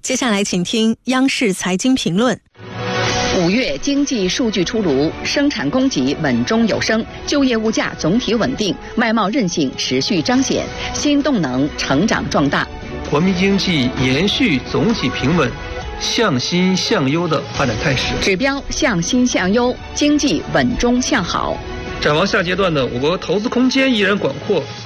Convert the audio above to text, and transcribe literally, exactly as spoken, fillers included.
接下来请听央视财经评论。 五月经济数据出炉，生产供给稳中有升，就业物价总体稳定，外贸韧性持续彰显，新动能成长壮大。 国民经济延续总体平稳、向新向优的发展态势， 指标向新向优，经济稳中向好。 展望下阶段呢，我国投资空间依然广阔，